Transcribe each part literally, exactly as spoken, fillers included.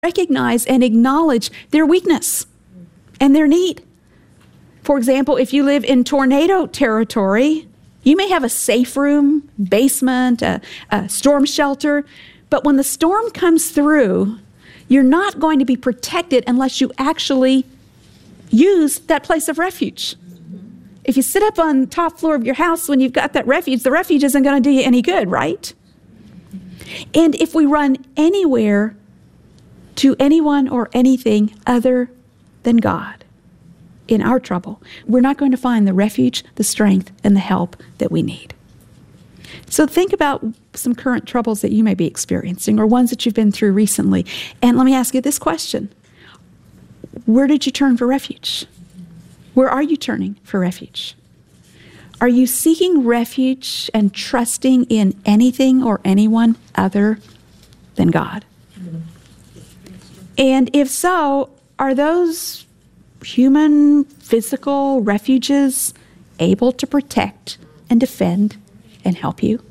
recognize and acknowledge their weakness and their need. For example, if you live in tornado territory, you may have a safe room, basement, a, a storm shelter, but when the storm comes through, you're not going to be protected unless you actually use that place of refuge. If you sit up on the top floor of your house when you've got that refuge, the refuge isn't going to do you any good, right? And if we run anywhere to anyone or anything other than God in our trouble, we're not going to find the refuge, the strength, and the help that we need. So think about some current troubles that you may be experiencing or ones that you've been through recently. And let me ask you this question. Where did you turn for refuge? Where are you turning for refuge? Are you seeking refuge and trusting in anything or anyone other than God? And if so, are those human, physical refuges able to protect and defend and help you?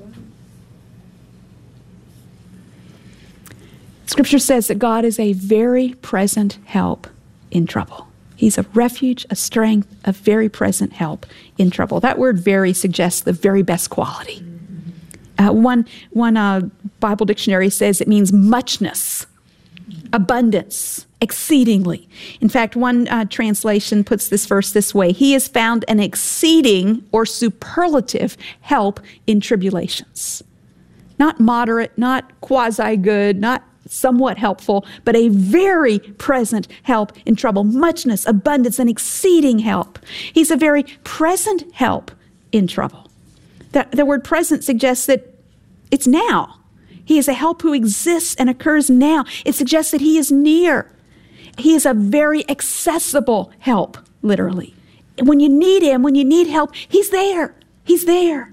Scripture says that God is a very present help in trouble. He's a refuge, a strength, a very present help in trouble. That word very suggests the very best quality. Uh, one one uh, Bible dictionary says it means muchness, abundance, exceedingly. In fact, one uh, translation puts this verse this way: He has found an exceeding or superlative help in tribulations. Not moderate, not quasi-good, not somewhat helpful, but a very present help in trouble. Muchness, abundance, and exceeding help. He's a very present help in trouble. The, the word present suggests that it's now. He is a help who exists and occurs now. It suggests that he is near. He is a very accessible help, literally. When you need him, when you need help, he's there. He's there.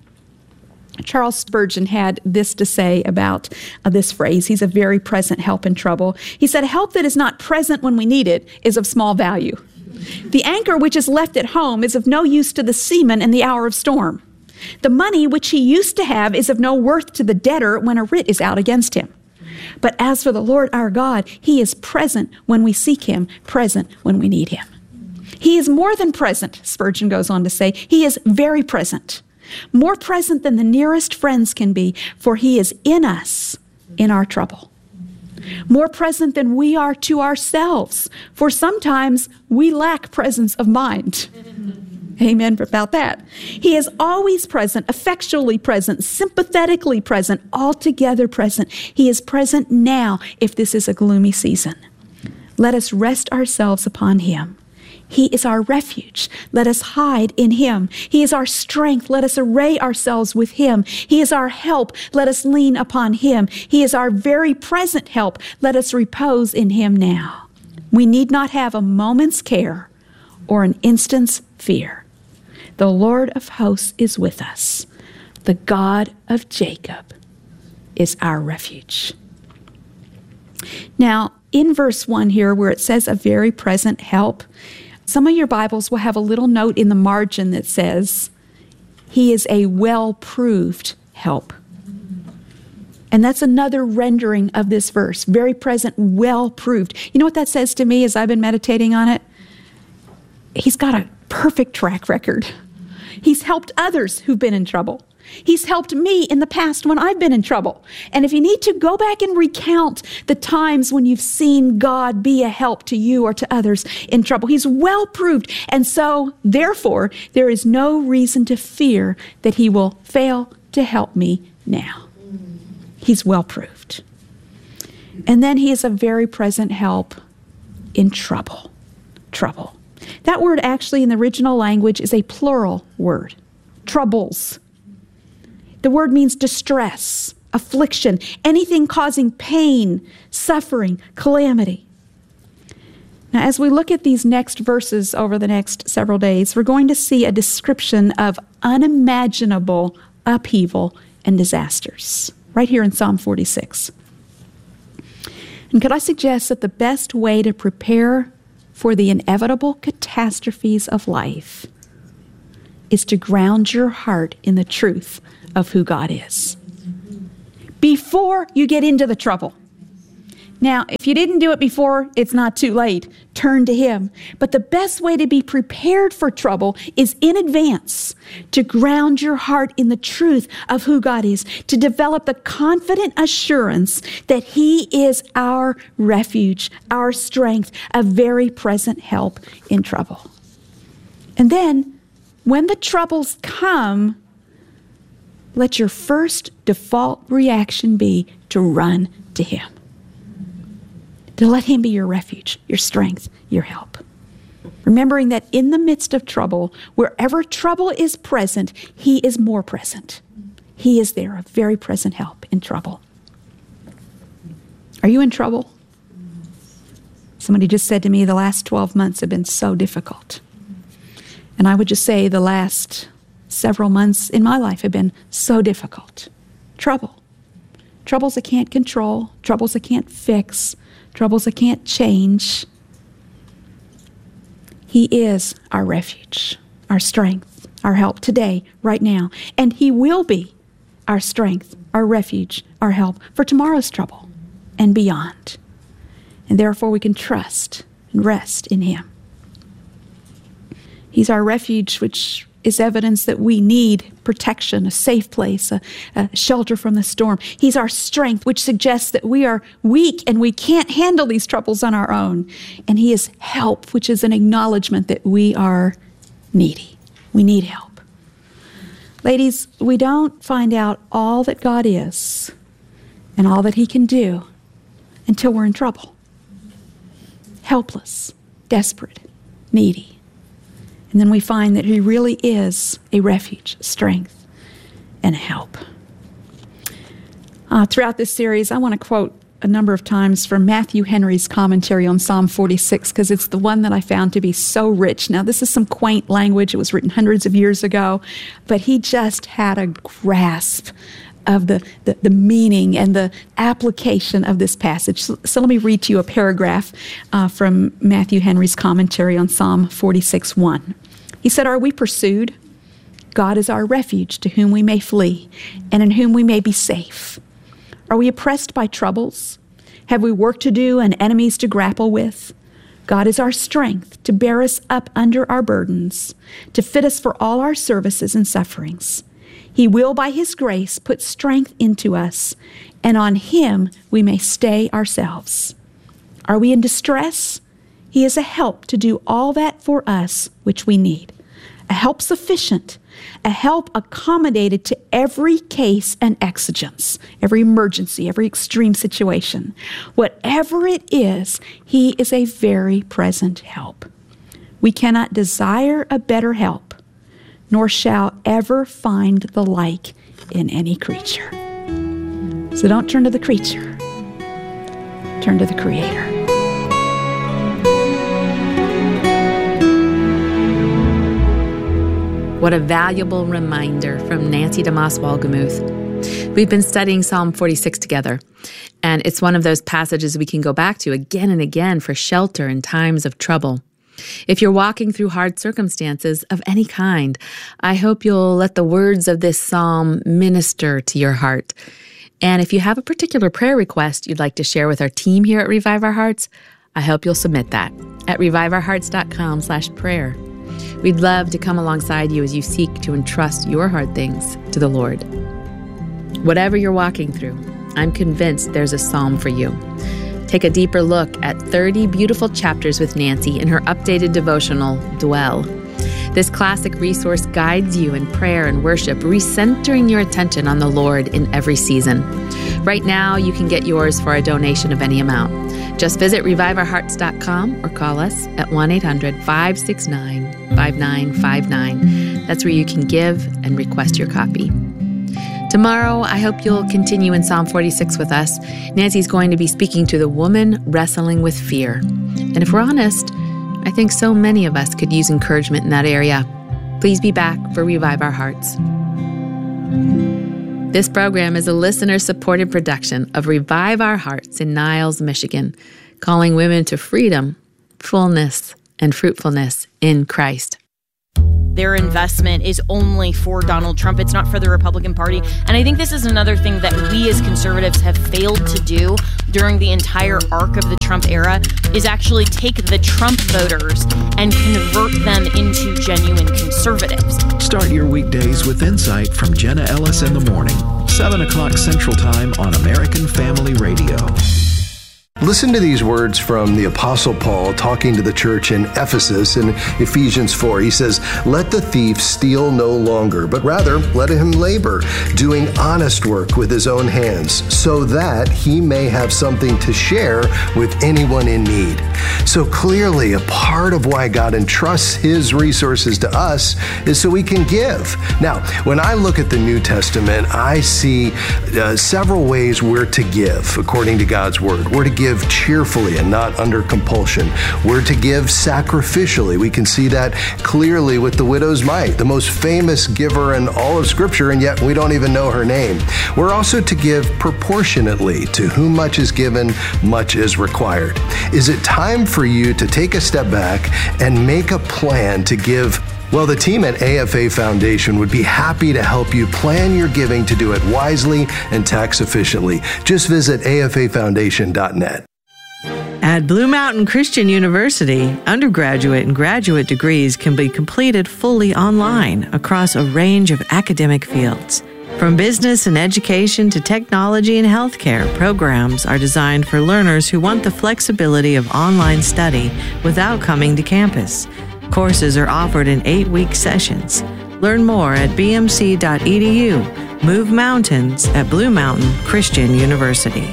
Charles Spurgeon had this to say about uh, this phrase. He's a very present help in trouble. He said, help that is not present when we need it is of small value. The anchor which is left at home is of no use to the seaman in the hour of storm. The money which he used to have is of no worth to the debtor when a writ is out against him. But as for the Lord our God, he is present when we seek him, present when we need him. He is more than present, Spurgeon goes on to say. He is very present. More present than the nearest friends can be, for he is in us in our trouble. More present than we are to ourselves, for sometimes we lack presence of mind. Amen about that. He is always present, effectually present, sympathetically present, altogether present. He is present now if this is a gloomy season. Let us rest ourselves upon him. He is our refuge. Let us hide in him. He is our strength. Let us array ourselves with him. He is our help. Let us lean upon him. He is our very present help. Let us repose in him now. We need not have a moment's care or an instant's fear. The Lord of hosts is with us. The God of Jacob is our refuge. Now, in verse one here, where it says a very present help, some of your Bibles will have a little note in the margin that says, he is a well-proved help. And that's another rendering of this verse. Very present, well-proved. You know what that says to me as I've been meditating on it? He's got a perfect track record. He's helped others who've been in trouble. He's helped me in the past when I've been in trouble. And if you need to, go back and recount the times when you've seen God be a help to you or to others in trouble. He's well proved. And so, therefore, there is no reason to fear that he will fail to help me now. He's well proved. And then he is a very present help in trouble. Trouble. That word actually in the original language is a plural word. Troubles. The word means distress, affliction, anything causing pain, suffering, calamity. Now, as we look at these next verses over the next several days, we're going to see a description of unimaginable upheaval and disasters, right here in Psalm forty-six. And could I suggest that the best way to prepare for the inevitable catastrophes of life is to ground your heart in the truth of who God is. Before you get into the trouble, Now, if you didn't do it before, it's not too late. Turn to Him. But the best way to be prepared for trouble is in advance, to ground your heart in the truth of who God is, to develop the confident assurance that He is our refuge, our strength, a very present help in trouble. And then, when the troubles come, let your first default reaction be to run to Him. To let Him be your refuge, your strength, your help. Remembering that in the midst of trouble, wherever trouble is present, He is more present. He is there, a very present help in trouble. Are you in trouble? Somebody just said to me, the last twelve months have been so difficult. And I would just say the last several months in my life have been so difficult. Trouble. Troubles I can't control, troubles I can't fix, troubles I can't change. He is our refuge, our strength, our help today, right now. And He will be our strength, our refuge, our help for tomorrow's trouble and beyond. And therefore we can trust and rest in Him. He's our refuge, which is evidence that we need protection, a safe place, a, a shelter from the storm. He's our strength, which suggests that we are weak and we can't handle these troubles on our own. And He is help, which is an acknowledgement that we are needy. We need help. Ladies, we don't find out all that God is and all that He can do until we're in trouble. Helpless, desperate, needy. And then we find that He really is a refuge, strength, and a help. Uh, throughout this series, I want to quote a number of times from Matthew Henry's commentary on Psalm forty-six, because it's the one that I found to be so rich. Now, this is some quaint language. It was written hundreds of years ago, but he just had a grasp of the, the, the meaning and the application of this passage. So, so let me read to you a paragraph uh, from Matthew Henry's commentary on Psalm forty-six one. He said, "Are we pursued? God is our refuge to whom we may flee and in whom we may be safe. Are we oppressed by troubles? Have we work to do and enemies to grapple with? God is our strength to bear us up under our burdens, to fit us for all our services and sufferings. He will, by His grace, put strength into us, and on Him we may stay ourselves. Are we in distress? He is a help to do all that for us which we need. A help sufficient, a help accommodated to every case and exigence, every emergency, every extreme situation. Whatever it is, He is a very present help. We cannot desire a better help, nor shall ever find the like in any creature." So don't turn to the creature. Turn to the Creator. What a valuable reminder from Nancy DeMoss Wolgemuth. We've been studying Psalm forty-six together, and it's one of those passages we can go back to again and again for shelter in times of trouble. If you're walking through hard circumstances of any kind, I hope you'll let the words of this psalm minister to your heart. And if you have a particular prayer request you'd like to share with our team here at Revive Our Hearts, I hope you'll submit that at reviveourhearts.com slash prayer. We'd love to come alongside you as you seek to entrust your hard things to the Lord. Whatever you're walking through, I'm convinced there's a psalm for you. Take a deeper look at thirty beautiful chapters with Nancy in her updated devotional, Dwell. This classic resource guides you in prayer and worship, recentering your attention on the Lord in every season. Right now, you can get yours for a donation of any amount. Just visit revive our hearts dot com or call us at one eight hundred five six nine five nine five nine. That's where you can give and request your copy. Tomorrow, I hope you'll continue in Psalm forty-six with us. Nancy's going to be speaking to the woman wrestling with fear. And if we're honest, I think so many of us could use encouragement in that area. Please be back for Revive Our Hearts. This program is a listener-supported production of Revive Our Hearts in Niles, Michigan, calling women to freedom, fullness, and fruitfulness in Christ. Their investment is only for Donald Trump. It's not for the Republican Party. And I think this is another thing that we as conservatives have failed to do during the entire arc of the Trump era is actually take the Trump voters and convert them into genuine conservatives. Start your weekdays with insight from Jenna Ellis in the morning, seven o'clock Central Time on American Family Radio. Listen to these words from the Apostle Paul talking to the church in Ephesus in Ephesians four. He says, "Let the thief steal no longer, but rather let him labor, doing honest work with his own hands, so that he may have something to share with anyone in need." So clearly, a part of why God entrusts his resources to us is so we can give. Now, when I look at the New Testament, I see uh, several ways we're to give according to God's word. We're to give cheerfully and not under compulsion. We're to give sacrificially. We can see that clearly with the widow's mite, the most famous giver in all of Scripture, and yet we don't even know her name. We're also to give proportionately. To whom much is given, much is required. Is it time for you to take a step back and make a plan to give? Well, the team at A F A Foundation would be happy to help you plan your giving to do it wisely and tax efficiently. Just visit A F A foundation dot net. At Blue Mountain Christian University, undergraduate and graduate degrees can be completed fully online across a range of academic fields. From business and education to technology and healthcare, programs are designed for learners who want the flexibility of online study without coming to campus. Courses are offered in eight-week sessions. Learn more at b m c dot e d u. Move mountains at Blue Mountain Christian University.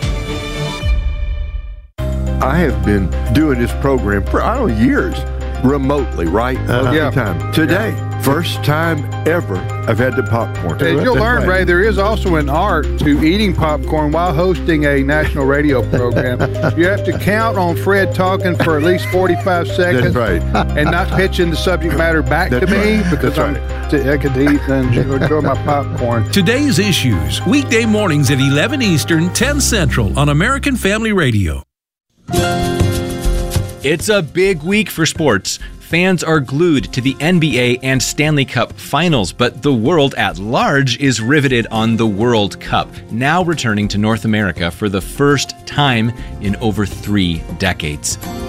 I have been doing this program for, I don't know, years, remotely, right? Uh, Every yeah. time. Today, yeah. First time ever I've had the popcorn. As you'll learn, Ray, there is also an art to eating popcorn while hosting a national radio program. You have to count on Fred talking for at least forty-five seconds. That's right. And not pitching the subject matter back That's to me right. because That's I'm t- I could eat and enjoy my popcorn. Today's Issues, weekday mornings at eleven Eastern, ten Central on American Family Radio. It's a big week for sports. Fans are glued to the N B A and Stanley Cup finals, but the world at large is riveted on the World Cup, now returning to North America for the first time in over three decades.